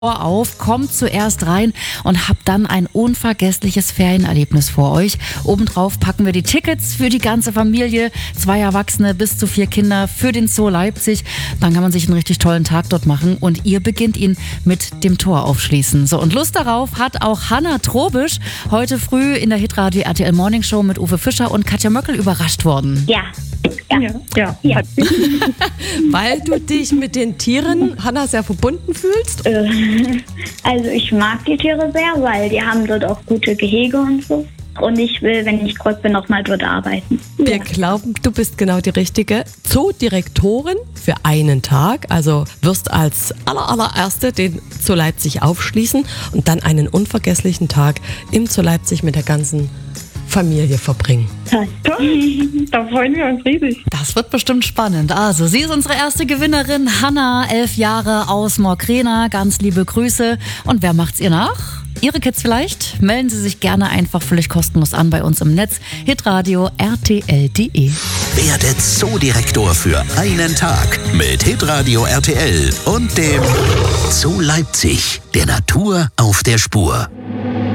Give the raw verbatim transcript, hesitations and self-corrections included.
auf, kommt zuerst rein und habt dann ein unvergessliches Ferienerlebnis vor euch. Obendrauf packen wir die Tickets für die ganze Familie, zwei Erwachsene bis zu vier Kinder für den Zoo Leipzig. Dann kann man sich einen richtig tollen Tag dort machen und ihr beginnt ihn mit dem Tor aufschließen. So, und Lust darauf hat auch Hannah Trobisch, heute früh in der Hitradio R T L Morning Show mit Uwe Fischer und Katja Möckel überrascht worden. Ja. Ja, ja. ja. Weil du dich mit den Tieren, Hannah, sehr verbunden fühlst? Also ich mag die Tiere sehr, weil die haben dort auch gute Gehege und so. Und ich will, wenn ich groß bin, noch mal dort arbeiten. Wir ja. glauben, du bist genau die richtige Zoodirektorin für einen Tag. Also wirst als aller, allererste den Zoo Leipzig aufschließen und dann einen unvergesslichen Tag im Zoo Leipzig mit der ganzen Familie verbringen. Da freuen wir uns riesig. Das wird bestimmt spannend. Also, sie ist unsere erste Gewinnerin, Hannah, elf Jahre aus Morkrena. Ganz liebe Grüße. Und wer macht's ihr nach? Ihre Kids vielleicht? Melden Sie sich gerne einfach völlig kostenlos an bei uns im Netz. Hitradio R T L punkt de. Werde Zoodirektor für einen Tag mit Hitradio R T L und dem Zoo Leipzig, der Natur auf der Spur.